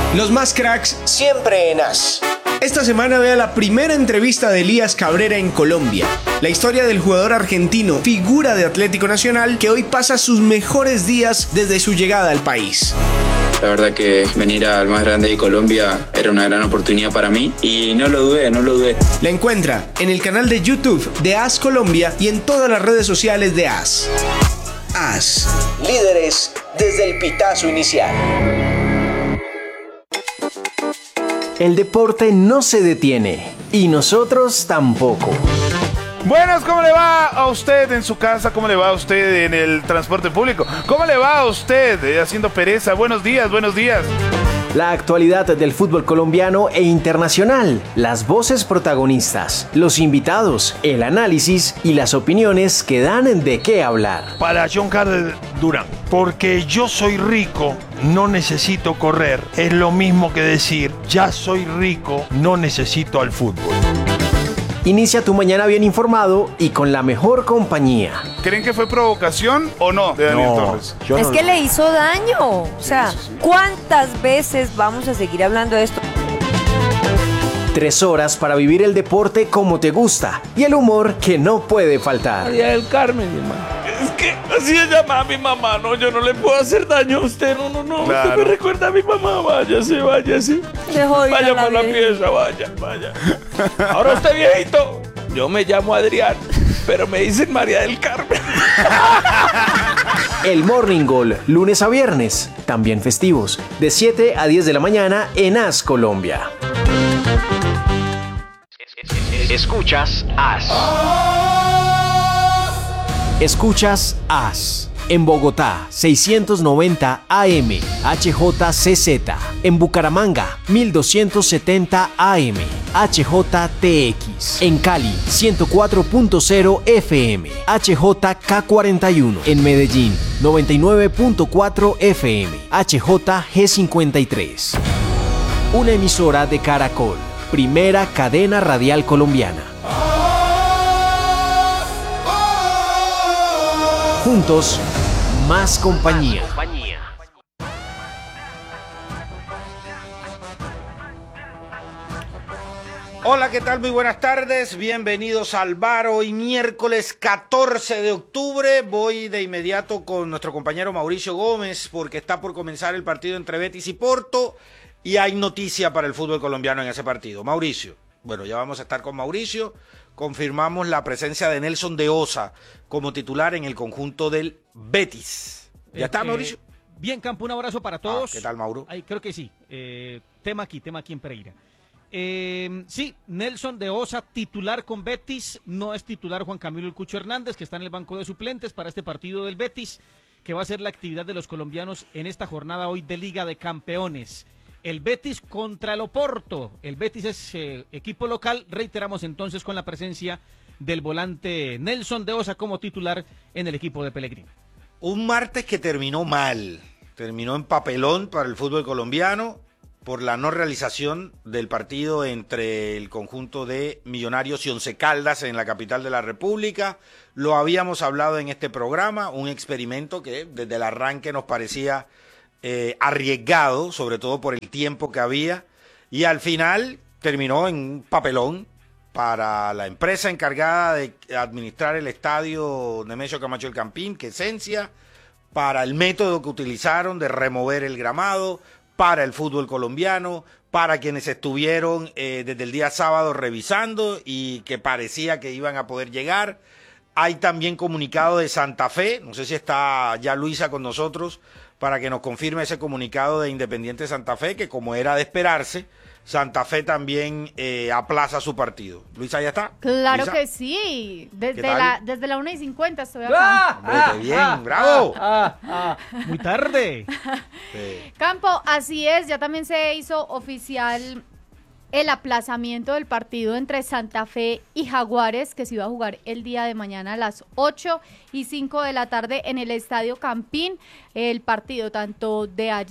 Los más cracks siempre en AS. Esta semana vea la primera entrevista de Elías Cabrera en Colombia. La historia del jugador argentino, figura de Atlético Nacional, que hoy pasa sus mejores días desde su llegada al país. La verdad que venir al más grande de Colombia era una gran oportunidad para mí y no lo dudé. La encuentra en el canal de YouTube de AS Colombia y en todas las redes sociales de AS. AS, líderes desde el pitazo inicial. El deporte no se detiene y nosotros tampoco. Buenas, ¿cómo le va a usted en su casa? ¿Cómo le va a usted en el transporte público? ¿Cómo le va a usted haciendo pereza? Buenos días. La actualidad del fútbol colombiano e internacional, las voces protagonistas, los invitados, el análisis y las opiniones que dan de qué hablar. Para John Carlos Durán, porque yo soy rico, no necesito correr. Es lo mismo que decir, ya soy rico, no necesito al fútbol. Inicia tu mañana bien informado y con la mejor compañía. ¿Creen que fue provocación o no de Daniel Torres? Es que le hizo daño. O sea, ¿cuántas veces vamos a seguir hablando de esto? 3 horas para vivir el deporte como te gusta y el humor que no puede faltar. María del Carmen, mi hermano. Es que así se llama mi mamá, no, yo no le puedo hacer daño a usted, no. Claro. Usted me recuerda a mi mamá, váyase. Vaya para la pieza, vaya. Ahora usted viejito, yo me llamo Adrián, pero me dicen María del Carmen. El Morning Goal, lunes a viernes, también festivos, de 7 a 10 de la mañana en AS Colombia. Escuchas AS. Escuchas AS. En Bogotá, 690 AM, HJCZ. En Bucaramanga, 1270 AM, HJTX. En Cali, 104.0 FM, HJK41. En Medellín, 99.4 FM, HJG53. Una emisora de Caracol, primera cadena radial colombiana. Juntos, más compañía. Hola, ¿qué tal? Muy buenas tardes. Bienvenidos al bar. Hoy miércoles 14 de octubre. Voy de inmediato con nuestro compañero Mauricio Gómez porque está por comenzar el partido entre Betis y Porto y hay noticia para el fútbol colombiano en ese partido. Mauricio. Bueno, ya vamos a estar con Mauricio. Confirmamos la presencia de Nelson de Osa como titular en el conjunto del Betis. ¿Ya está, Mauricio? Bien, Campo, un abrazo para todos. ¿Qué tal, Mauro? Creo que sí. Tema aquí en Pereira. Sí, Nelson de Osa, titular con Betis. No es titular Juan Camilo El Cucho Hernández, que está en el banco de suplentes para este partido del Betis, que va a ser la actividad de los colombianos en esta jornada hoy de Liga de Campeones. El Betis contra el Oporto. El Betis es equipo local. Reiteramos entonces con la presencia del volante Nelson de Osa como titular en el equipo de Pellegrini. Un martes que terminó mal. Terminó en papelón para el fútbol colombiano por la no realización del partido entre el conjunto de Millonarios y Once Caldas en la capital de la República. Lo habíamos hablado en este programa, un experimento que desde el arranque nos parecía arriesgado, sobre todo por el tiempo que había, y al final terminó en un papelón para la empresa encargada de administrar el estadio Nemesio Camacho El Campín, que Esencia, para el método que utilizaron de remover el gramado, para el fútbol colombiano, para quienes estuvieron desde el día sábado revisando y que parecía que iban a poder llegar. Hay también comunicado de Santa Fe, no sé si está ya Luisa con nosotros, para que nos confirme ese comunicado de Independiente Santa Fe, que como era de esperarse, Santa Fe también aplaza su partido. Luisa, ¿ya está? Claro Luisa. que sí. Desde la 1:50 estoy acá. acá. Bien, bravo. Muy tarde. Sí. Campo, así es. Ya también se hizo oficial el aplazamiento del partido entre Santa Fe y Jaguares, que se iba a jugar el día de mañana a las 8:05 de la tarde en el Estadio Campín. El partido tanto de ayer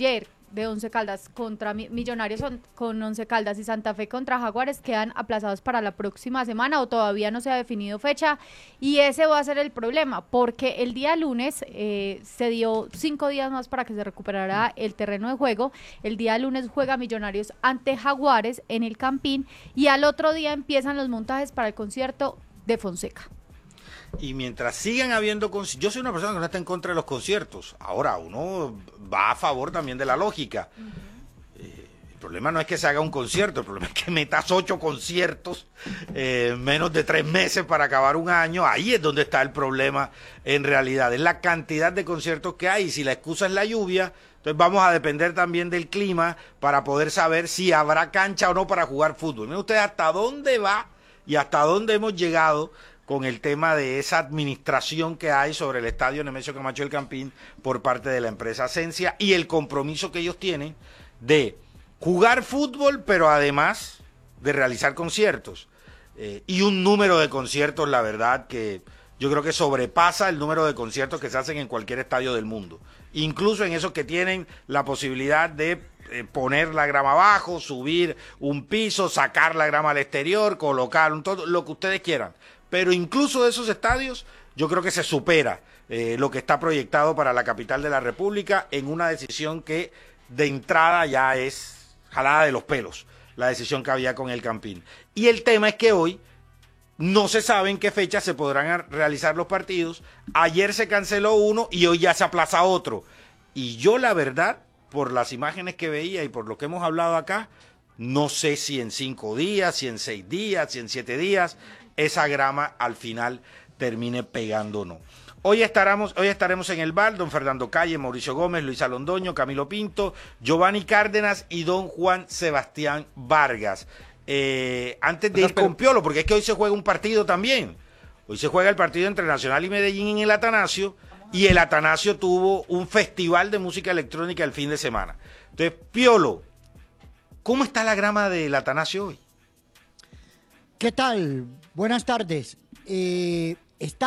de Once Caldas contra Millonarios con Once Caldas y Santa Fe contra Jaguares quedan aplazados para la próxima semana o todavía no se ha definido fecha, y ese va a ser el problema, porque el día lunes se dio 5 días más para que se recuperara el terreno de juego. El día lunes juega Millonarios ante Jaguares en el Campín y al otro día empiezan los montajes para el concierto de Fonseca. Y mientras sigan habiendo conciertos, yo soy una persona que no está en contra de los conciertos. Ahora, uno va a favor también de la lógica. El problema no es que se haga un concierto, el problema es que metas 8 conciertos menos de 3 meses para acabar un año. Ahí es donde está el problema en realidad, es la cantidad de conciertos que hay. Y si la excusa es la lluvia, entonces vamos a depender también del clima para poder saber si habrá cancha o no para jugar fútbol. Miren ustedes hasta dónde va y hasta dónde hemos llegado con el tema de esa administración que hay sobre el estadio Nemesio Camacho del Campín por parte de la empresa Ascensia y el compromiso que ellos tienen de jugar fútbol, pero además de realizar conciertos. Y un número de conciertos, la verdad, que yo creo que sobrepasa el número de conciertos que se hacen en cualquier estadio del mundo. Incluso en esos que tienen la posibilidad de poner la grama abajo, subir un piso, sacar la grama al exterior, colocar todo lo que ustedes quieran. Pero incluso de esos estadios, yo creo que se supera lo que está proyectado para la capital de la República en una decisión que de entrada ya es jalada de los pelos, la decisión que había con el Campín. Y el tema es que hoy no se sabe en qué fecha se podrán realizar los partidos. Ayer se canceló uno y hoy ya se aplaza otro. Y yo, la verdad, por las imágenes que veía y por lo que hemos hablado acá, no sé si en 5 días, si en 6 días, si en 7 días esa grama al final termine pegando o no. Hoy estaremos en el bar, don Fernando Calle, Mauricio Gómez, Luisa Londoño, Camilo Pinto, Giovanni Cárdenas y don Juan Sebastián Vargas. Antes de ir con Piolo, porque es que hoy se juega un partido también. Hoy se juega el partido entre Nacional y Medellín en el Atanasio, y el Atanasio tuvo un festival de música electrónica el fin de semana. Entonces, Piolo, ¿cómo está la grama del Atanasio hoy? ¿Qué tal? Buenas tardes. Tiene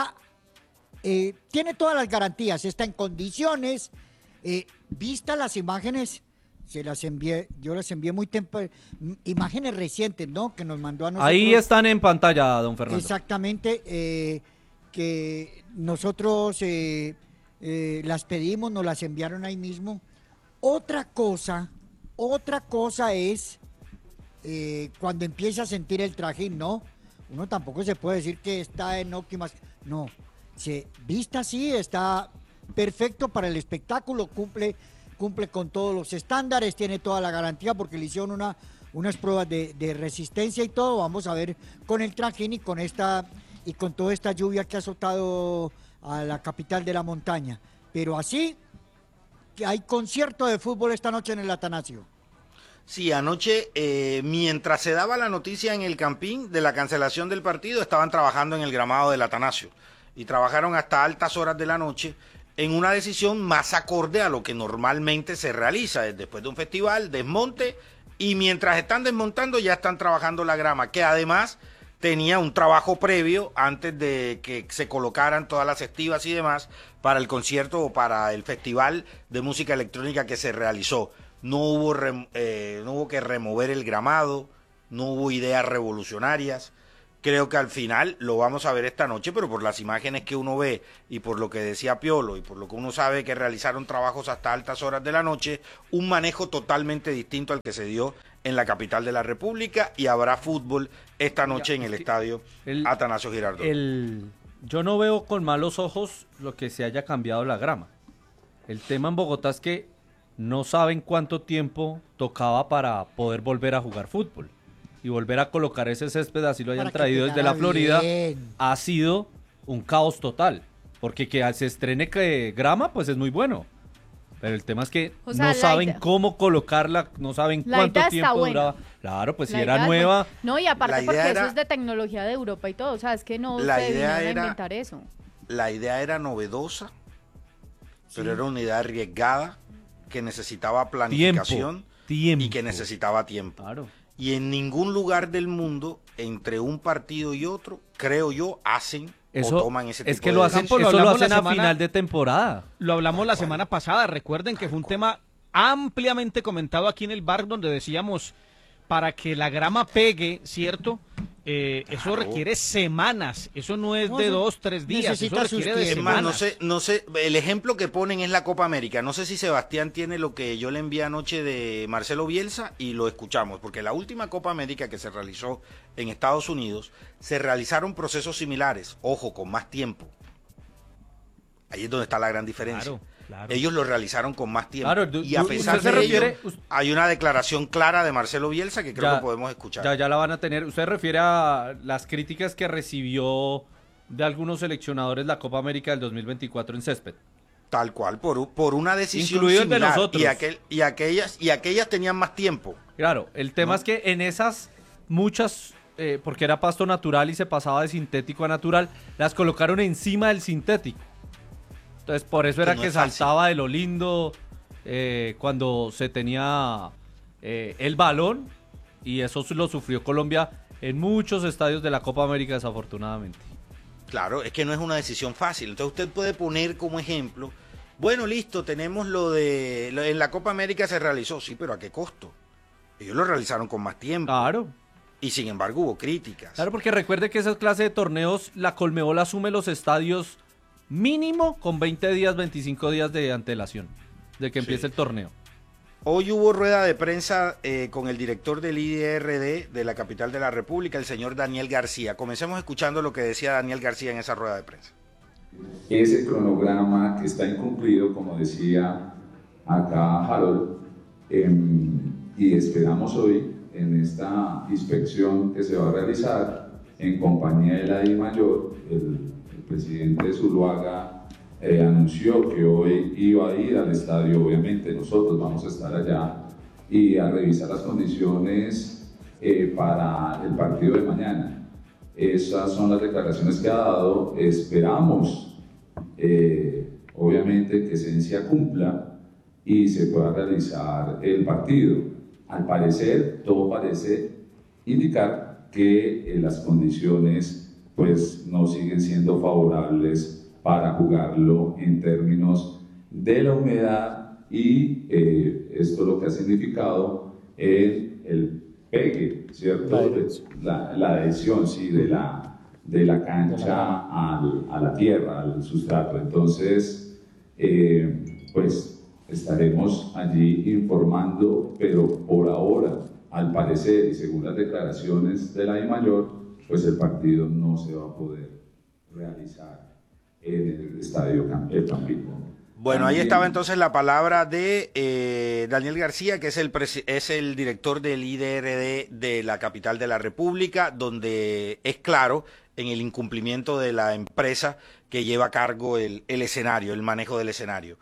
todas las garantías, está en condiciones. Vistas las imágenes, yo las envié muy temprano, imágenes recientes, ¿no? Que nos mandó a nosotros. Ahí están en pantalla, don Fernando. Exactamente, que nosotros las pedimos, nos las enviaron ahí mismo. Otra cosa es cuando empieza a sentir el trajín, ¿no? Uno tampoco se puede decir que está en óptimas, no, vista así, está perfecto para el espectáculo, cumple con todos los estándares, tiene toda la garantía porque le hicieron unas pruebas de resistencia y todo. Vamos a ver con el trajín y con toda esta lluvia que ha azotado a la capital de la montaña. Pero así, que hay concierto de fútbol esta noche en el Atanasio. Sí, anoche, mientras se daba la noticia en el Campín de la cancelación del partido, estaban trabajando en el gramado del Atanasio y trabajaron hasta altas horas de la noche en una decisión más acorde a lo que normalmente se realiza después de un festival, desmonte, y mientras están desmontando ya están trabajando la grama, que además tenía un trabajo previo antes de que se colocaran todas las estivas y demás para el concierto o para el festival de música electrónica que se realizó. No hubo que remover el gramado, no hubo ideas revolucionarias. Creo que al final lo vamos a ver esta noche, pero por las imágenes que uno ve y por lo que decía Piolo y por lo que uno sabe que realizaron trabajos hasta altas horas de la noche, un manejo totalmente distinto al que se dio en la capital de la República, y habrá fútbol esta noche en el estadio Atanasio Girardot. Yo no veo con malos ojos lo que se haya cambiado la grama. El tema en Bogotá es que no saben cuánto tiempo tocaba para poder volver a jugar fútbol y volver a colocar ese césped, así lo hayan traído desde la Florida, ha sido un caos total, porque que se estrene grama, pues es muy bueno, pero el tema es que no saben cómo colocarla, no saben cuánto tiempo duraba. Claro, pues si era nueva. No, y aparte porque eso es de tecnología de Europa y todo, o sea, es que no se vinieron a inventar eso. La idea era novedosa, pero era una idea arriesgada, que necesitaba planificación y que necesitaba tiempo. Claro. Y en ningún lugar del mundo, entre un partido y otro, creo yo, hacen o toman ese tipo de... Es que lo hacen a final de temporada. Lo hablamos la semana pasada, recuerden que fue un tema ampliamente comentado aquí en el bar, donde decíamos, para que la grama pegue, ¿cierto? Eso requiere semanas, eso no es de 2, 3 días, eso requiere de semanas. No sé, el ejemplo que ponen es la Copa América. No sé si Sebastián tiene lo que yo le envié anoche de Marcelo Bielsa y lo escuchamos, porque la última Copa América que se realizó en Estados Unidos, se realizaron procesos similares, ojo, con más tiempo. Ahí es donde está la gran diferencia. Claro. Ellos lo realizaron con más tiempo. Y a pesar de ello, hay una declaración clara de Marcelo Bielsa que creo que podemos escuchar. Ya la van a tener. ¿Usted refiere a las críticas que recibió de algunos seleccionadores la Copa América del 2024 en césped? Tal cual, por una decisión incluido similar. El de nosotros. Y aquellas tenían más tiempo. Claro, el tema es que en esas muchas, porque era pasto natural y se pasaba de sintético a natural, las colocaron encima del sintético. Entonces por eso era que saltaba de lo lindo cuando se tenía el balón, y eso lo sufrió Colombia en muchos estadios de la Copa América, desafortunadamente. Claro, es que no es una decisión fácil. Entonces usted puede poner como ejemplo, bueno, listo, tenemos en la Copa América se realizó, sí, pero ¿a qué costo? Ellos lo realizaron con más tiempo. Claro. Y sin embargo hubo críticas. Claro, porque recuerde que esa clase de torneos, la Conmebol asume los estadios mínimo con 20 días, 25 días de antelación de que empiece el torneo. Hoy hubo rueda de prensa con el director del IDRD de la capital de la República, el señor Daniel García. Comencemos escuchando lo que decía Daniel García en esa rueda de prensa. Ese cronograma que está incumplido, como decía acá Harold, y esperamos hoy en esta inspección que se va a realizar en compañía de la DIMAYOR, el presidente Zuluaga anunció que hoy iba a ir al estadio. Obviamente nosotros vamos a estar allá y a revisar las condiciones para el partido de mañana. Esas son las declaraciones que ha dado. Esperamos obviamente que Esencia cumpla y se pueda realizar el partido. Al parecer, todo parece indicar que las condiciones pues no siguen siendo favorables para jugarlo en términos de la humedad, y esto lo que ha significado el pegue, ¿cierto? La adhesión, sí, de la cancha a la tierra, al sustrato. Entonces, pues estaremos allí informando, pero por ahora, al parecer y según las declaraciones de la DIMAYOR, pues el partido no se va a poder realizar en el estadio Campito. Bueno, ahí estaba entonces la palabra de Daniel García, que es el director del IDRD de la capital de la República, donde es claro en el incumplimiento de la empresa que lleva a cargo el escenario, el manejo del escenario.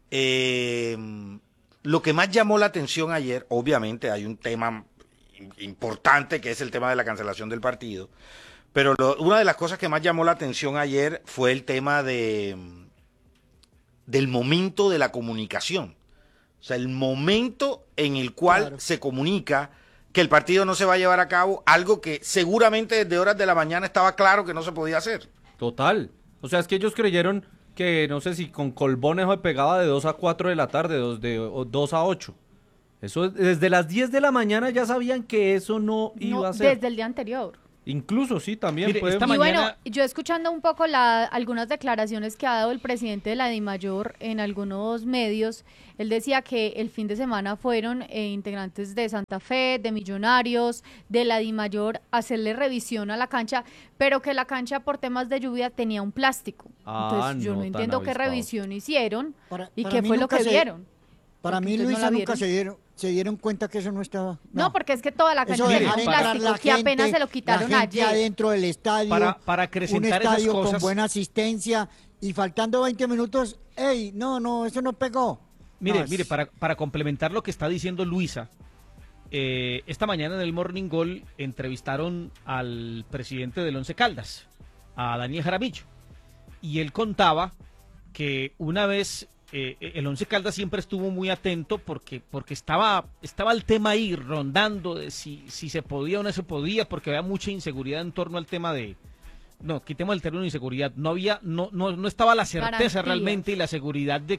Lo que más llamó la atención ayer, obviamente hay un tema importante que es el tema de la cancelación del partido, pero una de las cosas que más llamó la atención ayer fue el tema del momento de la comunicación, o sea, el momento en el cual se comunica que el partido no se va a llevar a cabo, algo que seguramente desde horas de la mañana estaba claro que no se podía hacer. Total, o sea, es que ellos creyeron que no sé si con Colbones se pegaba de 2 a 4 de la tarde, de 2 a 8. Eso desde las 10 de la mañana ya sabían que eso no iba a ser. Desde el día anterior. Incluso, sí, también. Mire, esta y mañana... bueno, yo escuchando un poco algunas declaraciones que ha dado el presidente de la DIMAYOR en algunos medios, él decía que el fin de semana fueron integrantes de Santa Fe, de Millonarios, de la DIMAYOR a hacerle revisión a la cancha, pero que la cancha por temas de lluvia tenía un plástico. Entonces yo no entiendo qué revisión hicieron y qué fue lo que vieron. Para mí, Luisa, nunca se dieron cuenta que eso no estaba. No, porque es que toda la cancha tenía un plástico que apenas se lo quitaron ayer. Adentro del estadio, para acrecentar un estadio esas cosas, con buena asistencia, y faltando 20 minutos, ¡ey! No, eso no pegó. Mire, para complementar lo que está diciendo Luisa, esta mañana en el Morning Call entrevistaron al presidente del Once Caldas, a Daniel Jaramillo, y él contaba que una vez el Once Caldas siempre estuvo muy atento porque estaba el tema ahí rondando de si se podía o no se podía, porque había mucha inseguridad en torno al tema de... No, quitemos el término de inseguridad. No estaba la certeza realmente y la seguridad de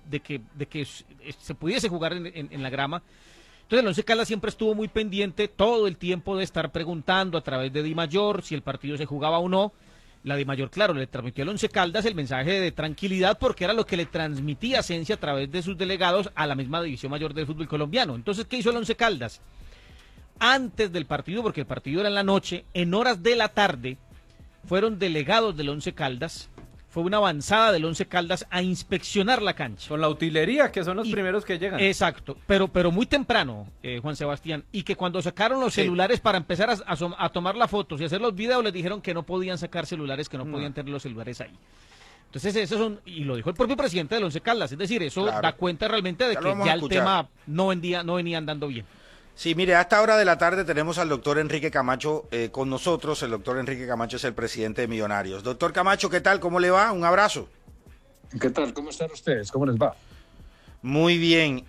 se pudiese jugar en la grama. Entonces el Once Caldas siempre estuvo muy pendiente todo el tiempo de estar preguntando a través de Dimayor si el partido se jugaba o no. La Dimayor, claro, le transmitió al Once Caldas el mensaje de tranquilidad porque era lo que le transmitía Asensio a través de sus delegados a la misma división mayor del fútbol colombiano. Entonces, ¿qué hizo el Once Caldas? Antes del partido, porque el partido era en la noche, en horas de la tarde, fueron delegados del Once Caldas, fue una avanzada del Once Caldas a inspeccionar la cancha. Con la utilería, que son los primeros que llegan. Exacto, pero muy temprano, Juan Sebastián, y que cuando sacaron los celulares para empezar a tomar las fotos y hacer los videos, les dijeron que no podían sacar celulares, que no podían tener los celulares ahí. Entonces, esos son, y lo dijo el propio presidente del Once Caldas, es decir, eso da cuenta realmente de que ya el tema no venía andando bien. Sí, mire, a esta hora de la tarde tenemos al doctor Enrique Camacho con nosotros. El doctor Enrique Camacho es el presidente de Millonarios. Doctor Camacho, ¿qué tal? ¿Cómo le va? Un abrazo. ¿Qué tal? ¿Cómo están ustedes? ¿Cómo les va? Muy bien.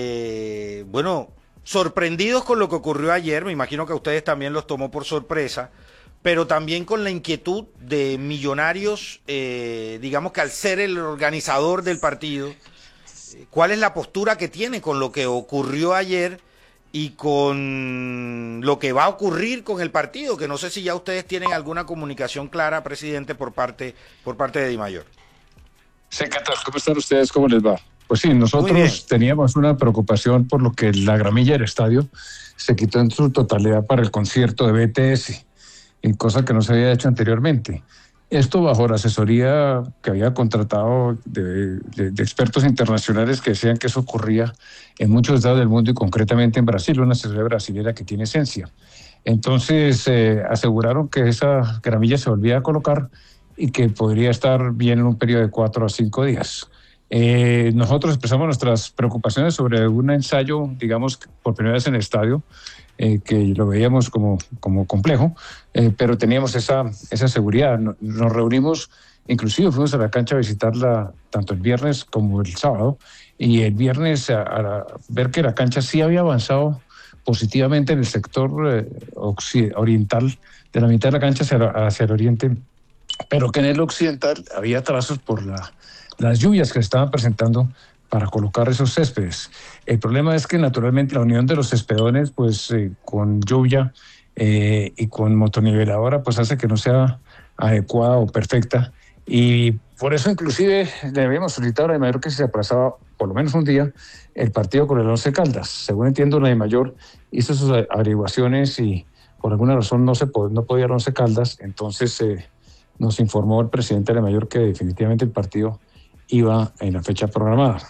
Bueno, sorprendidos con lo que ocurrió ayer. Me imagino que a ustedes también los tomó por sorpresa. Pero también con la inquietud de Millonarios, digamos que al ser el organizador del partido, ¿cuál es la postura que tiene con lo que ocurrió ayer y con lo que va a ocurrir con el partido? Que no sé si ya ustedes tienen alguna comunicación clara, presidente, por parte de Dimayor. Sí, ¿qué tal? ¿Cómo están ustedes? ¿Cómo les va? Pues sí, nosotros teníamos una preocupación por lo que la gramilla del estadio se quitó en su totalidad para el concierto de BTS, y cosa que no se había hecho anteriormente. Esto bajo la asesoría que había contratado de expertos internacionales que decían que eso ocurría en muchos estados del mundo y concretamente en Brasil, una asesoría brasilera que tiene esencia. Entonces aseguraron que esa gramilla se volvía a colocar y que podría estar bien en un periodo de 4 a 5 días. Nosotros expresamos nuestras preocupaciones sobre un ensayo, digamos, por primera vez en el estadio, que lo veíamos como complejo, pero teníamos esa seguridad. Nos reunimos, inclusive fuimos a la cancha a visitarla tanto el viernes como el sábado, y el viernes a ver que la cancha sí había avanzado positivamente en el sector oriental, de la mitad de la cancha hacia el oriente, pero que en el occidental había trazos por las lluvias que se estaban presentando para colocar esos céspedes. El problema es que naturalmente la unión de los céspedones, pues con lluvia y con motoniveladora, pues hace que no sea adecuada o perfecta, y por eso inclusive le habíamos solicitado a la Dimayor que se aplazaba por lo menos un día el partido con el Once Caldas. Según entiendo, la Dimayor hizo sus averiguaciones y por alguna razón no podía el Once Caldas. Entonces nos informó el presidente de la Dimayor que definitivamente el partido iba en la fecha programada.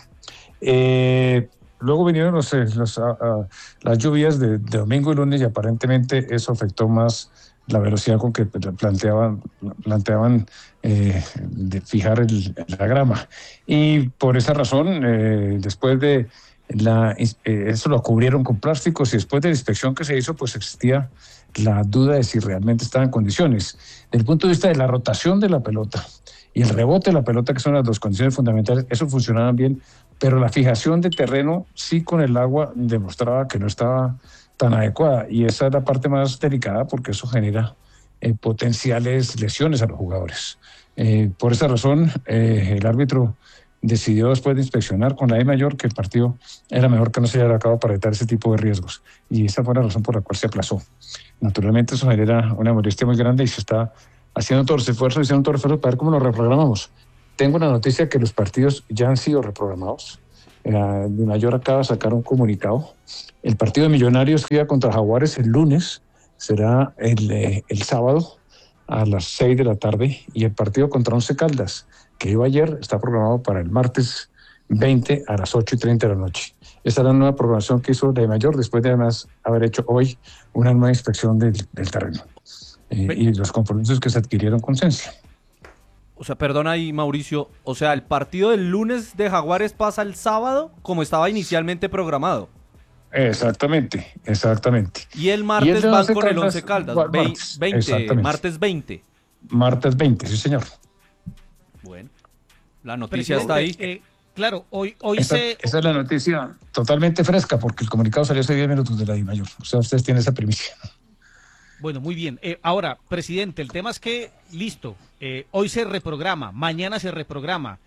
Luego vinieron las lluvias de domingo y lunes, y aparentemente eso afectó más la velocidad con que planteaban de fijar la grama. Y por esa razón, después de eso lo cubrieron con plásticos, y después de la inspección que se hizo, pues existía la duda de si realmente estaba en condiciones. Desde el punto de vista de la rotación de la pelota y el rebote de la pelota, que son las dos condiciones fundamentales, eso funcionaba bien, pero la fijación de terreno sí con el agua demostraba que no estaba tan adecuada, y esa es la parte más delicada porque eso genera potenciales lesiones a los jugadores. Por esa razón, el árbitro decidió, después de inspeccionar con la Dimayor, que el partido era mejor que no se llevara a cabo para evitar ese tipo de riesgos, y esa fue la razón por la cual se aplazó. Naturalmente eso genera una molestia muy grande y se está haciendo todos los esfuerzos para ver cómo lo reprogramamos. Tengo una noticia que los partidos ya han sido reprogramados. Dimayor acaba de sacar un comunicado. El partido de Millonarios que iba contra Jaguares el lunes será el sábado a las 6 de la tarde, y el partido contra Once Caldas, que iba ayer, está programado para el martes 20 a las 8:30 de la noche. Esta es la nueva programación que hizo la Dimayor, después de además haber hecho hoy una nueva inspección del terreno y los compromisos que se adquirieron con Sensia. O sea, perdona ahí, Mauricio, o sea, el partido del lunes de Jaguares pasa el sábado como estaba inicialmente programado. Exactamente. Y el martes van con el Once Caldas, martes 20. Martes 20, sí señor. Bueno, la noticia está ahí. Claro, hoy esa es la noticia totalmente fresca, porque el comunicado salió hace 10 minutos de la Dimayor. O sea, ustedes tienen esa primicia. Bueno, muy bien. Ahora, presidente, el tema es que, listo, hoy se reprograma, mañana se reprograma,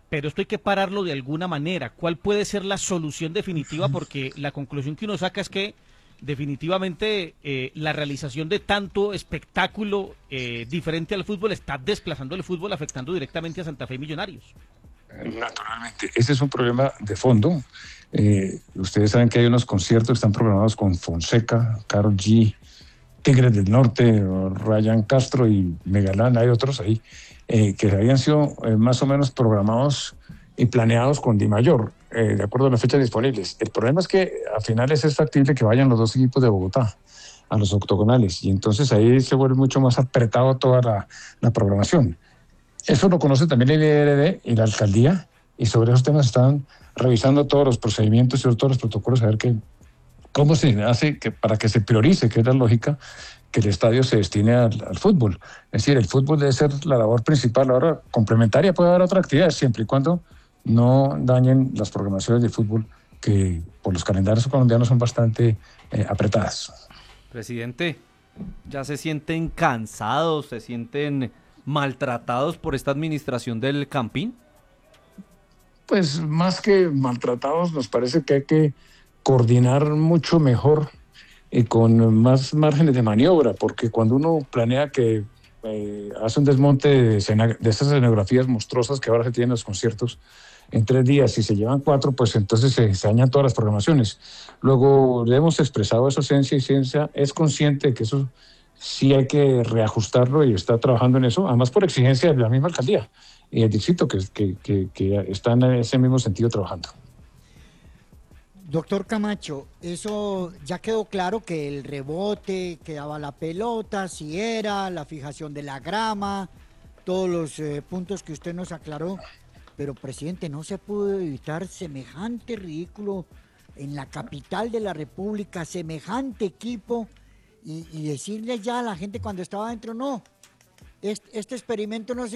pero esto hay que pararlo de alguna manera. ¿Cuál puede ser la solución definitiva? Porque la conclusión que uno saca es que definitivamente la realización de tanto espectáculo diferente al fútbol está desplazando el fútbol, afectando directamente a Santa Fe y Millonarios. Naturalmente, ese es un problema de fondo. Ustedes saben que hay unos conciertos que están programados con Fonseca, Karol G, Tigres del Norte, Ryan Castro y Megalán, hay otros ahí, que habían sido más o menos programados y planeados con Dimayor, de acuerdo a las fechas disponibles. El problema es que a finales es factible que vayan los dos equipos de Bogotá a los octogonales, y entonces ahí se vuelve mucho más apretado toda la programación. Eso lo conoce también el IRD y la alcaldía, y sobre esos temas están revisando todos los procedimientos y todos los protocolos, a ver cómo se hace para que se priorice, que es la lógica, que el estadio se destine al fútbol. Es decir, el fútbol debe ser la labor principal. Ahora, complementaria puede haber otra actividad, siempre y cuando no dañen las programaciones de fútbol, que por los calendarios colombianos son bastante apretadas. Presidente, ¿ya se sienten cansados, se sienten maltratados por esta administración del Campín? Pues más que maltratados, nos parece que hay que coordinar mucho mejor y con más márgenes de maniobra, porque cuando uno planea que hace un desmonte de esas escenografías monstruosas que ahora se tienen en los conciertos en 3 días y se llevan 4, pues entonces se dañan todas las programaciones. Luego le hemos expresado eso, Ciencia y Ciencia es consciente de que eso sí hay que reajustarlo y está trabajando en eso, además por exigencia de la misma alcaldía y el distrito que está en ese mismo sentido trabajando. Doctor Camacho, eso ya quedó claro, que el rebote, que daba la pelota, si era, la fijación de la grama, todos los puntos que usted nos aclaró, pero presidente, no se pudo evitar semejante ridículo en la capital de la República, semejante equipo, y decirle ya a la gente cuando estaba adentro, no, este experimento no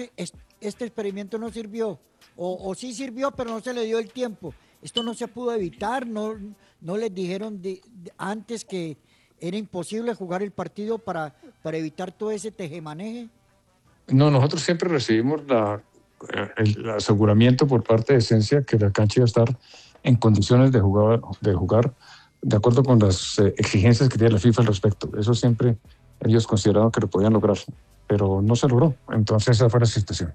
sirvió, o sí sirvió, pero no se le dio el tiempo. Esto no se pudo evitar, no les dijeron antes que era imposible jugar el partido para evitar todo ese tejemaneje. No, nosotros siempre recibimos el aseguramiento por parte de Ciencia que la cancha iba a estar en condiciones de jugar de acuerdo con las exigencias que tiene la FIFA al respecto. Eso siempre ellos consideraron que lo podían lograr, pero no se logró. Entonces esa fue la situación.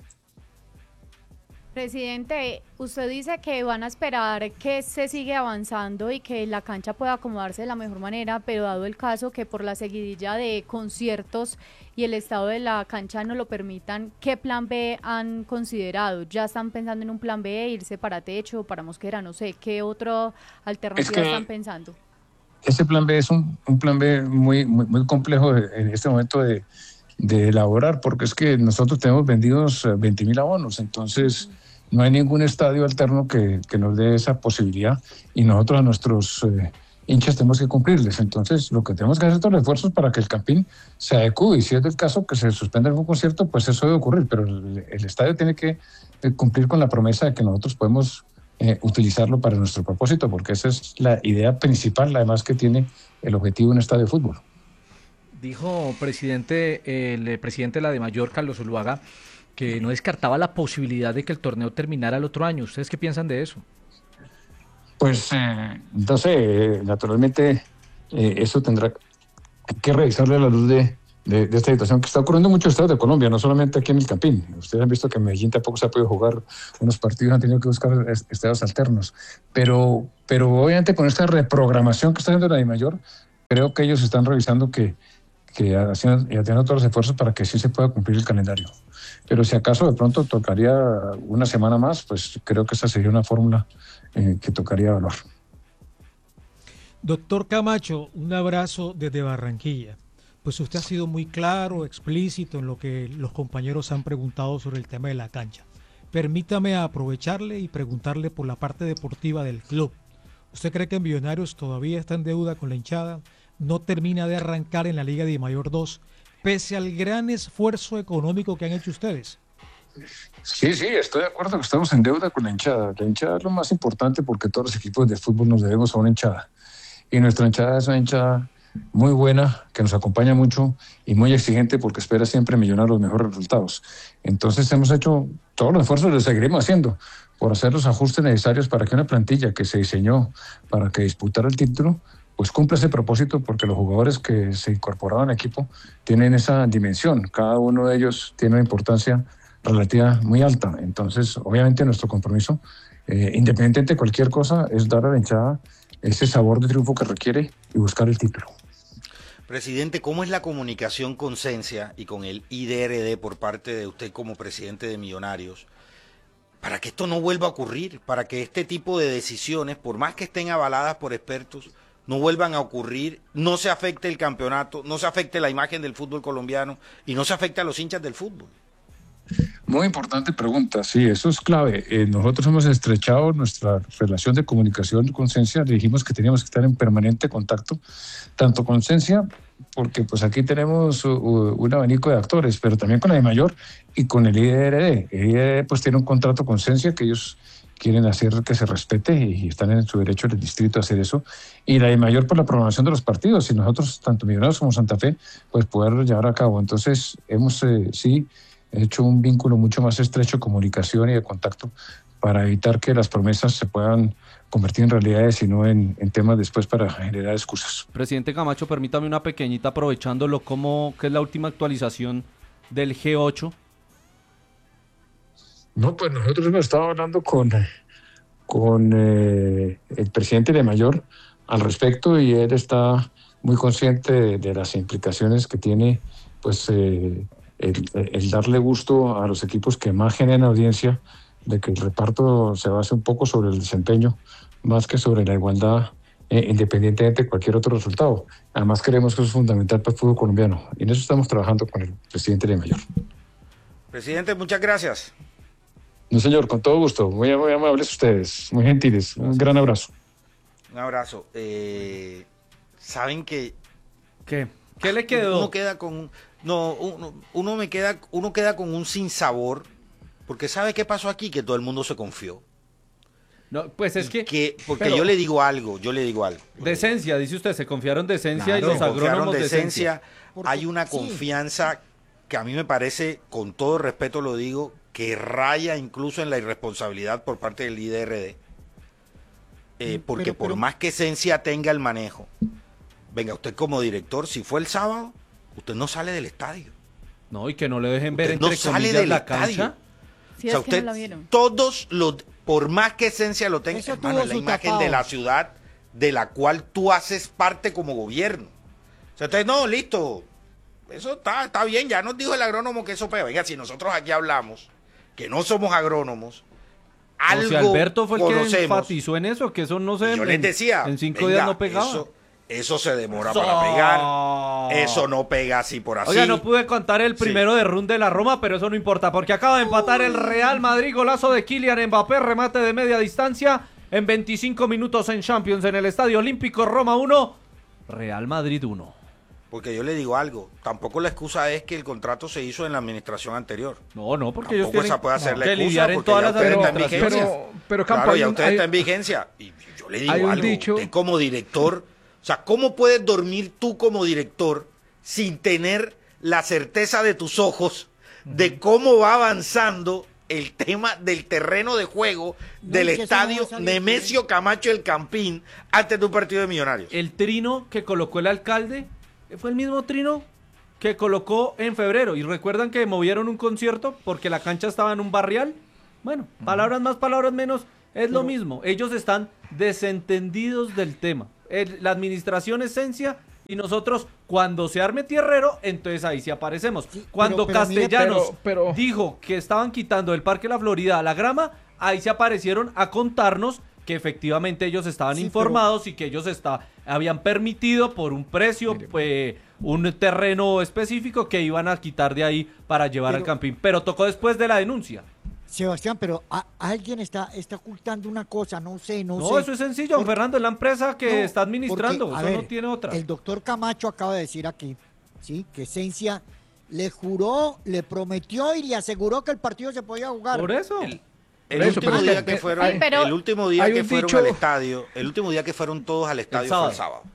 Presidente, usted dice que van a esperar que se siga avanzando y que la cancha pueda acomodarse de la mejor manera, pero dado el caso que por la seguidilla de conciertos y el estado de la cancha no lo permitan, ¿qué plan B han considerado? ¿Ya están pensando en un plan B, irse para techo, para Mosquera, no sé, qué otra alternativa están pensando? Ese plan B es un plan B muy complejo en este momento de elaborar, porque es que nosotros tenemos vendidos 20,000 abonos, entonces no hay ningún estadio alterno que nos dé esa posibilidad, y nosotros a nuestros hinchas tenemos que cumplirles. Entonces lo que tenemos que hacer es todos los esfuerzos para que el Campín se adecue, y si es del caso que se suspenda algún concierto, pues eso debe ocurrir, pero el estadio tiene que cumplir con la promesa de que nosotros podemos utilizarlo para nuestro propósito, porque esa es la idea principal, además, que tiene el objetivo de un estadio de fútbol. Dijo el presidente de la DIMAYOR, Carlos Zuluaga, que no descartaba la posibilidad de que el torneo terminara el otro año. ¿Ustedes qué piensan de eso? Pues, no sé, naturalmente eso tendrá que revisarle a la luz de esta situación que está ocurriendo en muchos estados de Colombia, no solamente aquí en el Campín. Ustedes han visto que en Medellín tampoco se ha podido jugar unos partidos, han tenido que buscar estadios alternos. Pero obviamente con esta reprogramación que está haciendo la DIMAYOR, creo que ellos están revisando que haciendo todos los esfuerzos para que sí se pueda cumplir el calendario. Pero si acaso de pronto tocaría una semana más, pues creo que esa sería una fórmula que tocaría evaluar. Doctor Camacho, un abrazo desde Barranquilla. Pues usted ha sido muy claro, explícito en lo que los compañeros han preguntado sobre el tema de la cancha. Permítame aprovecharle y preguntarle por la parte deportiva del club. ¿Usted cree que Millonarios todavía está en deuda con la hinchada? ¿No termina de arrancar en la Liga DIMAYOR 2, pese al gran esfuerzo económico que han hecho ustedes? Sí, estoy de acuerdo que estamos en deuda con la hinchada. La hinchada es lo más importante, porque todos los equipos de fútbol nos debemos a una hinchada. Y nuestra hinchada es una hinchada muy buena, que nos acompaña mucho y muy exigente porque espera siempre Millonarios los mejores resultados. Entonces hemos hecho todos los esfuerzos, lo seguiremos haciendo por hacer los ajustes necesarios para que una plantilla que se diseñó para que disputara el título, pues cumpla ese propósito, porque los jugadores que se incorporaban al equipo tienen esa dimensión. Cada uno de ellos tiene una importancia relativa muy alta. Entonces, obviamente nuestro compromiso, independientemente de cualquier cosa, es dar a la hinchada ese sabor de triunfo que requiere y buscar el título. Presidente, ¿cómo es la comunicación con Cencia y con el IDRD por parte de usted como presidente de Millonarios para que esto no vuelva a ocurrir, para que este tipo de decisiones, por más que estén avaladas por expertos, no vuelvan a ocurrir, no se afecte el campeonato, no se afecte la imagen del fútbol colombiano y no se afecte a los hinchas del fútbol? Muy importante pregunta, sí, eso es clave. Nosotros hemos estrechado nuestra relación de comunicación con Cencia, le dijimos que teníamos que estar en permanente contacto, tanto con Cencia, porque pues aquí tenemos un abanico de actores, pero también con la DIMAYOR y con el IDRD. El IDRD pues tiene un contrato con Cencia que ellos quieren hacer que se respete y están en su derecho del distrito a hacer eso. Y la DIMAYOR por la programación de los partidos, y nosotros, tanto Millonarios como Santa Fe, pues poderlo llevar a cabo. Entonces hemos sí hecho un vínculo mucho más estrecho de comunicación y de contacto para evitar que las promesas se puedan convertir en realidades y no en temas después para generar excusas. Presidente Camacho, permítame una pequeñita aprovechándolo, ¿qué es la última actualización del G8? No, pues nosotros hemos estado hablando con el presidente de DIMAYOR al respecto y él está muy consciente de las implicaciones que tiene pues el darle gusto a los equipos que más generan audiencia, de que el reparto se base un poco sobre el desempeño más que sobre la igualdad, independientemente de cualquier otro resultado. Además creemos que eso es fundamental para el fútbol colombiano y en eso estamos trabajando con el presidente de DIMAYOR. Presidente, muchas gracias. No, señor, con todo gusto. Muy amables ustedes, muy gentiles. Un gran abrazo. Un abrazo. ¿Saben que ¿Qué le quedó? Uno queda con uno queda con un sinsabor, porque ¿sabe qué pasó aquí? Que todo el mundo se confió. No, pues es porque yo le digo algo. Decencia, dice usted, se confiaron de Cencia, claro, y los agrónomos de Cencia. Porque, hay una confianza que a mí me parece, con todo respeto lo digo, que raya incluso en la irresponsabilidad por parte del IDRD. Porque por más que Cencia tenga el manejo, venga, usted como director, si fue el sábado, usted no sale del estadio. No, y que no le dejen ver usted entre comillas la cancha. Sí, o sea, usted, no la vieron. Por más que Cencia lo tenga, hermano, es la imagen tapado de la ciudad de la cual tú haces parte como gobierno. O sea, entonces, no, listo, eso está bien, ya nos dijo el agrónomo que eso pega. Venga, si nosotros aquí hablamos, que no somos agrónomos, algo si Alberto fue el conocemos, que enfatizó en eso, que eso no se... Yo les decía, en 5 días no pegaba. Eso se demora para pegar. Eso no pega así por así. Oiga, no pude contar el primero de run de la Roma, pero eso no importa, porque acaba de empatar el Real Madrid, golazo de Kylian Mbappé, remate de media distancia en 25 minutos en Champions en el Estadio Olímpico. Roma 1, Real Madrid 1. Porque yo le digo algo, tampoco la excusa es que el contrato se hizo en la administración anterior. No, porque ellos tienen esa puede ser la que excusa, lidiar en todas las administraciones. Pero Campo, claro, ya usted está en vigencia. Y yo le digo algo, usted como director, o sea, ¿cómo puedes dormir tú como director sin tener la certeza de tus ojos de cómo va avanzando el tema del terreno de juego del estadio Nemesio Camacho El Campín antes de un partido de Millonarios? El trino que colocó el alcalde fue el mismo trino que colocó en febrero. Y recuerdan que movieron un concierto porque la cancha estaba en un barrial. Bueno, palabras más, palabras menos, es lo mismo. Ellos están desentendidos del tema. La administración es Cencia y nosotros, cuando se arme tierrero, entonces ahí sí aparecemos. Cuando Castellanos dijo que estaban quitando del Parque La Florida la grama, ahí se aparecieron a contarnos que efectivamente ellos estaban informados y que ellos habían permitido por un precio, un terreno específico que iban a quitar de ahí para llevar al Campín. Pero tocó después de la denuncia. Sebastián, pero alguien está ocultando una cosa, no sé. No, eso es sencillo, Fernando, es la empresa que está administrando, eso no tiene otra. El doctor Camacho acaba de decir aquí, ¿sí? Que Cencia le juró, le prometió y le aseguró que el partido se podía jugar. Por eso. El último día que fueron al estadio, el último día que fueron todos al estadio fue el sábado.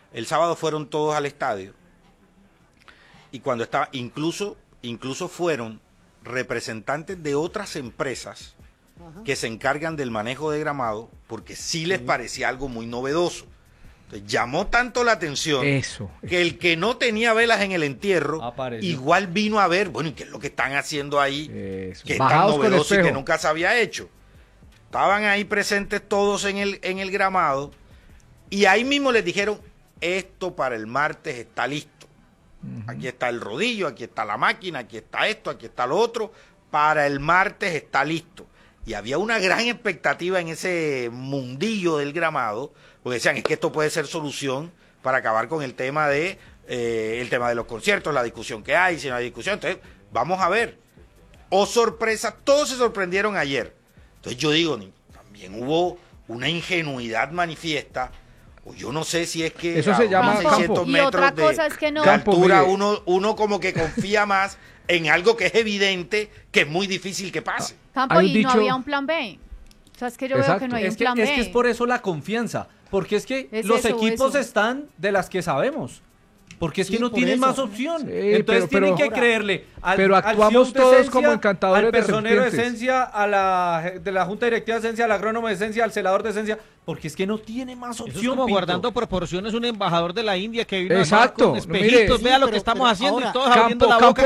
El sábado fueron todos al estadio y cuando estaba, incluso fueron representantes de otras empresas que se encargan del manejo de gramado, porque sí les parecía algo muy novedoso. Entonces, llamó tanto la atención que el que no tenía velas en el entierro igual vino a ver, bueno, ¿y qué es lo que están haciendo ahí? Que es tan novedoso y que nunca se había hecho. Estaban ahí presentes todos en el gramado y ahí mismo les dijeron, esto para el martes está listo. Aquí está el rodillo, aquí está la máquina, aquí está esto, aquí está lo otro. Para el martes está listo. Y había una gran expectativa en ese mundillo del gramado, porque decían, es que esto puede ser solución para acabar con el tema de los conciertos, la discusión que hay, si no hay discusión. Entonces, vamos a ver. Oh, sorpresa, todos se sorprendieron ayer. Entonces yo digo, también hubo una ingenuidad manifiesta. Yo no sé si es que eso se llama 600 y metros otra cosa es que no. de altura uno como que confía más en algo que es evidente que es muy difícil que pase. Campo, y no había un plan B. O sea, es que yo veo que no hay un plan B. Es que es por eso la confianza, porque es que los equipos están de las que sabemos. Porque es que no tienen más opción. Entonces tienen que creerle pero actuamos todos como encantadores al personero de serpientes. esencia, de la junta directiva de esencia, al agrónomo de esencia, al celador de esencia, porque es que no tiene más opción. Eso es como Pinto. Guardando proporciones, un embajador de la India que vino Exacto, con espejitos, vea lo que estamos haciendo y todos abriendo la boca.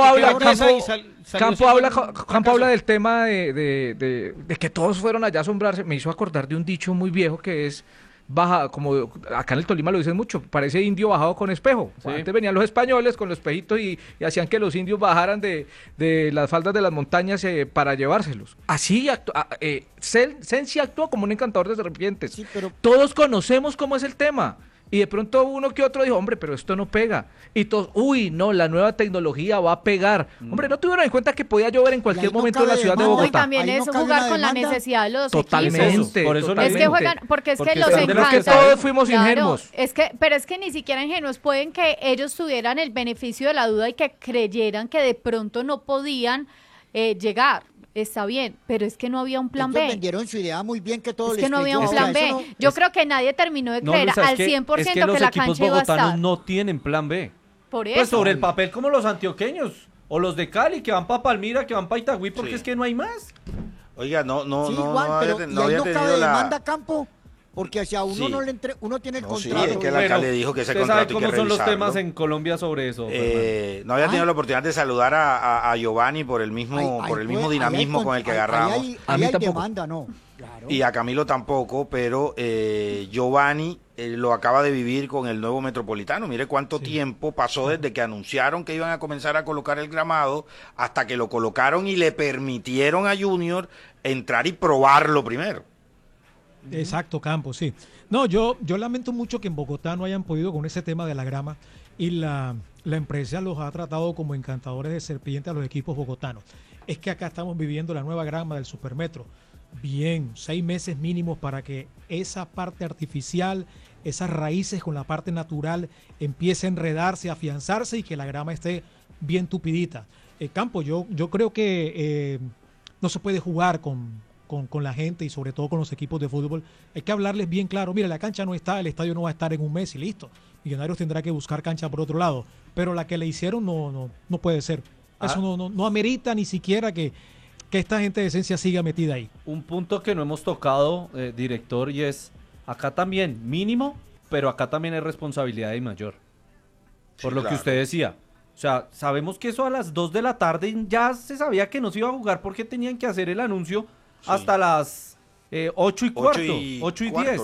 Campo habla del tema de que todos fueron allá a asombrarse. Me hizo acordar de un dicho muy viejo que es baja, como acá en el Tolima lo dicen mucho, parece indio bajado con espejo. Sí. Antes venían los españoles con los espejitos y hacían que los indios bajaran de las faldas de las montañas para llevárselos. Así Sensi actuó como un encantador de serpientes. Sí, pero todos conocemos cómo es el tema. Y de pronto uno que otro dijo, hombre, pero esto no pega. Y todos, uy, no, la nueva tecnología va a pegar. Hombre, ¿no tuvieron en cuenta que podía llover en cualquier momento en la ciudad de Bogotá? Y también es jugar con la necesidad de los totalmente, equipos. Es que juegan, porque los encanta. Que todos fuimos ingenuos. Pero es que ni siquiera ingenuos. Pueden que ellos tuvieran el beneficio de la duda y que creyeran que de pronto no podían llegar. Está bien, pero es que no había un plan B. Vendieron su idea muy bien que todo es que no había un plan B. Yo creo que nadie terminó de creer al 100% que la cancha iba a estar. Los equipos no tienen plan B. Por eso. Pues sobre el papel como los antioqueños o los de Cali que van para Palmira, que van para Itagüí, porque es que no hay más. Oiga, no cabe demanda, Campo. Porque hacia uno no le uno tiene el contrato. Sí, es que el alcalde dijo que ese contrato hay que revisarlo. ¿Cómo son los temas en Colombia sobre eso? No había tenido la oportunidad de saludar a Giovanni por el mismo dinamismo con el que agarramos. A mí tampoco. Demanda, no. Claro. Y a Camilo tampoco, pero Giovanni lo acaba de vivir con el nuevo Metropolitano. Mire cuánto tiempo pasó desde que anunciaron que iban a comenzar a colocar el gramado hasta que lo colocaron y le permitieron a Junior entrar y probarlo primero. Exacto, Campos, sí. No, yo lamento mucho que en Bogotá no hayan podido con ese tema de la grama y la empresa los ha tratado como encantadores de serpiente a los equipos bogotanos. Es que acá estamos viviendo la nueva grama del Supermetro. Bien, 6 meses mínimos para que esa parte artificial, esas raíces con la parte natural empiece a enredarse, a afianzarse y que la grama esté bien tupidita. Campos, yo creo que no se puede jugar con la gente y sobre todo con los equipos de fútbol. Hay que hablarles bien claro, mira, la cancha no está, el estadio no va a estar en un mes y listo. Millonarios tendrá que buscar cancha por otro lado, pero la que le hicieron no puede ser. Eso no amerita ni siquiera que esta gente de esencia siga metida ahí. Un punto que no hemos tocado, director, y es acá también mínimo, pero acá también hay responsabilidad de mayor. Por lo que usted decía. O sea, sabemos que eso a las 2 de la tarde ya se sabía que no se iba a jugar porque tenían que hacer el anuncio hasta las 8 y cuarto, 8 y 10.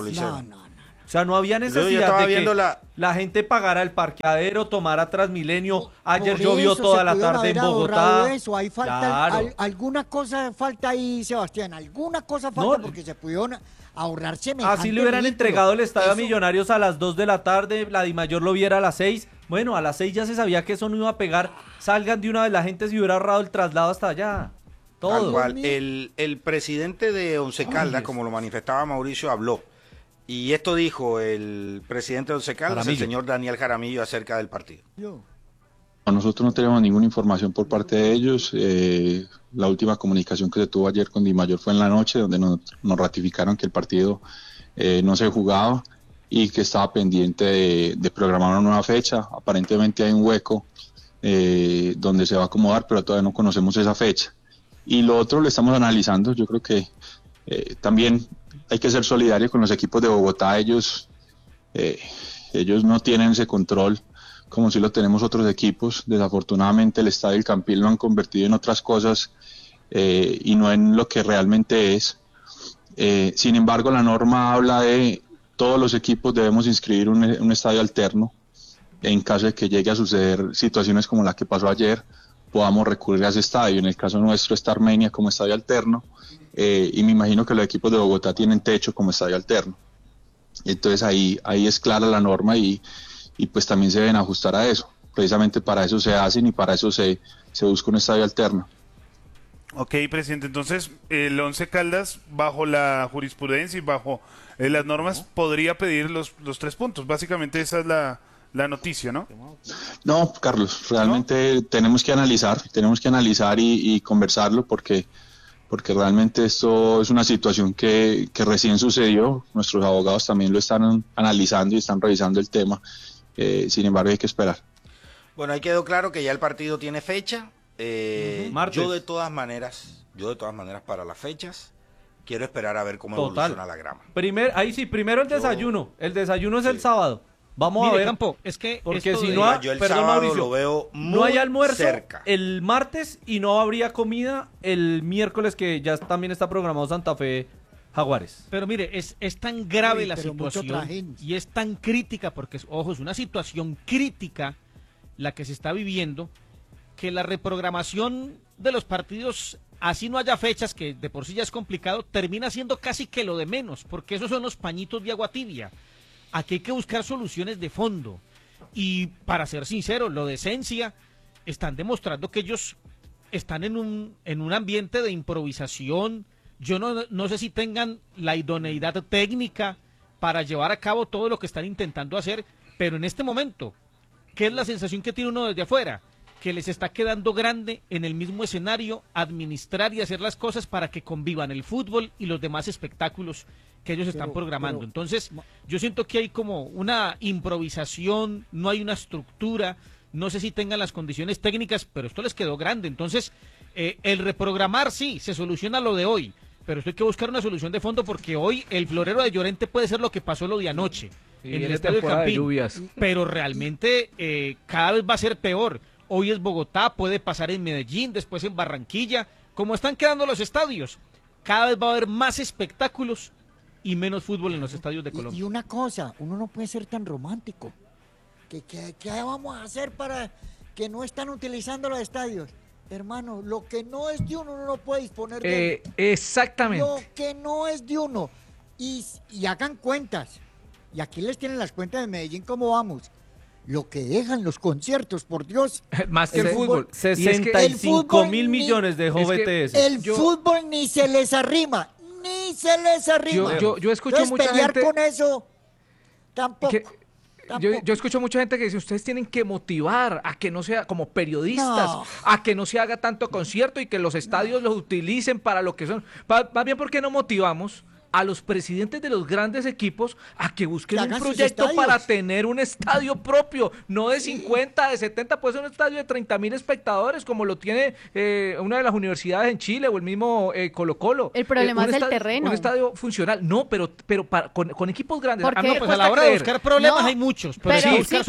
O sea, no había necesidad de que la gente pagara el parqueadero, tomara Transmilenio. Ayer llovió toda la tarde en Bogotá. Eso. Ahí falta alguna cosa falta ahí, Sebastián. Alguna cosa falta porque se pudieron ahorrar semejante. Así le hubieran entregado el estadio a Millonarios a las 2 de la tarde, la Dimayor lo viera a las 6. Bueno, a las 6 ya se sabía que eso no iba a pegar. Salgan de una vez, la gente se hubiera ahorrado el traslado hasta allá. Todo. Tal cual. El presidente de Once Caldas, como lo manifestaba Mauricio, habló. Y esto dijo el presidente de Once Caldas, el señor Daniel Jaramillo, acerca del partido. Nosotros no tenemos ninguna información por parte de ellos. La última comunicación que se tuvo ayer con Dimayor fue en la noche, donde nos ratificaron que el partido no se jugaba. y que estaba pendiente de programar una nueva fecha. Aparentemente hay un hueco donde se va a acomodar, pero todavía no conocemos esa fecha. Y lo otro lo estamos analizando. Yo creo que también hay que ser solidario con los equipos de Bogotá. Ellos no tienen ese control como si lo tenemos otros equipos. Desafortunadamente el Estadio El Campín lo han convertido en otras cosas y no en lo que realmente es. Sin embargo, la norma habla de todos los equipos debemos inscribir un estadio alterno. En caso de que llegue a suceder situaciones como la que pasó ayer, podamos recurrir a ese estadio. En el caso nuestro está Armenia como estadio alterno, y me imagino que los equipos de Bogotá tienen techo como estadio alterno. Entonces ahí es clara la norma y pues también se deben ajustar a eso. Precisamente para eso se hacen y para eso se busca un estadio alterno. Ok, presidente, entonces el Once Caldas, bajo la jurisprudencia y bajo las normas, podría pedir los 3 puntos. Básicamente esa es la noticia, ¿no? No, Carlos, realmente tenemos que analizar y conversarlo porque realmente esto es una situación que recién sucedió. Nuestros abogados también lo están analizando y están revisando el tema. Sin embargo, hay que esperar. Bueno, ahí quedó claro que ya el partido tiene fecha. Martes. Yo de todas maneras para las fechas quiero esperar a ver cómo evoluciona la grama. Primero el desayuno. El desayuno es el sábado. Vamos a ver. Campo, es que porque si no, yo el perdón, sábado Mauricio, lo veo muy no hay almuerzo cerca. el martes y no habría comida el miércoles, que ya también está programado Santa Fe Jaguares. Pero mire, es tan grave la pero mucho situación trajín. y es tan crítica, porque es una situación crítica la que se está viviendo, que la reprogramación de los partidos, así no haya fechas, que de por sí ya es complicado, termina siendo casi que lo de menos, porque esos son los pañitos de agua tibia. Aquí hay que buscar soluciones de fondo. Y para ser sincero, lo de Esencia, están demostrando que ellos están en un ambiente de improvisación. Yo no sé si tengan la idoneidad técnica para llevar a cabo todo lo que están intentando hacer, pero en este momento, ¿qué es la sensación que tiene uno desde afuera? Que les está quedando grande en el mismo escenario administrar y hacer las cosas para que convivan el fútbol y los demás espectáculos que ellos están programando. Entonces, yo siento que hay como una improvisación, no hay una estructura, no sé si tengan las condiciones técnicas, pero esto les quedó grande. Entonces, el reprogramar sí, se soluciona lo de hoy, pero esto hay que buscar una solución de fondo, porque hoy el Florero de Llorente puede ser lo que pasó lo de anoche en el Estadio del Campín, pero realmente cada vez va a ser peor. Hoy es Bogotá, puede pasar en Medellín, después en Barranquilla. Como están quedando los estadios, cada vez va a haber más espectáculos y menos fútbol en los estadios de Colombia. Y una cosa, uno no puede ser tan romántico. ¿Qué vamos a hacer para que no están utilizando los estadios? Hermano, lo que no es de uno no puede disponer de él. Exactamente. Lo que no es de uno. Y hagan cuentas. Y aquí les tienen las cuentas de Medellín, ¿cómo vamos? Lo que dejan los conciertos, por Dios. Más que el fútbol. 65.000 millones dejó BTS. El fútbol ni se les arrima. Ni se les arrima. Yo escucho mucha pelear gente con eso tampoco. Yo escucho mucha gente que dice, ustedes tienen que motivar a que no sea como periodistas, a que no se haga tanto concierto y que los estadios los utilicen para lo que son. Más bien, ¿por qué no motivamos a los presidentes de los grandes equipos a que busquen un proyecto para tener un estadio propio, no de 50, de 70, puede ser un estadio de 30.000 espectadores, como lo tiene una de las universidades en Chile o el mismo Colo-Colo. El problema es el terreno. Un estadio funcional, no, pero con equipos grandes. Porque a la hora de buscar problemas hay muchos, pero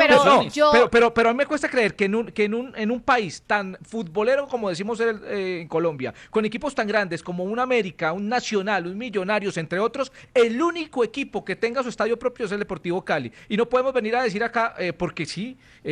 a mí me cuesta creer que en un país tan futbolero como decimos en Colombia, con equipos tan grandes como un América, un Nacional, un Millonarios, entre otros, el único equipo que tenga su estadio propio es el Deportivo Cali. Y no podemos venir a decir acá, porque sí,